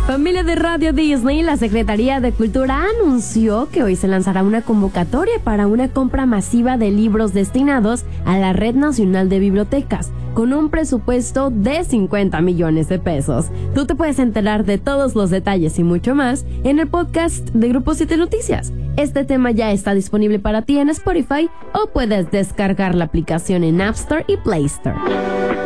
Familia de Radio Disney, la Secretaría de Cultura anunció que hoy se lanzará una convocatoria para una compra masiva de libros destinados a la Red Nacional de Bibliotecas, con un presupuesto de 50 millones de pesos. Tú te puedes enterar de todos los detalles y mucho más en el podcast de Grupo 7 Noticias. Este tema ya está disponible para ti en Spotify o puedes descargar la aplicación en App Store y Play Store.